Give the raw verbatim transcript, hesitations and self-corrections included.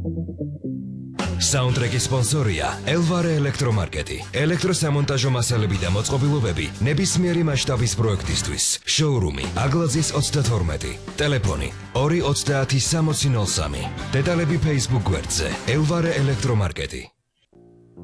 Soundtrack-ის სპონსორია Elvare ელექტრომარკეტი. ელექტროსამონტაჟო მასალები და მოწყობილობები ნებისმიერი მასშტაბის პროექტისთვის. Showroom-ი Aglaძის ოცდათორმეტი. Ტელეფონი ორი ოცდაათი სამოცი ნოლ სამი. დეტალები Facebook გვერდზე Elvare ელექტრომარკეტი.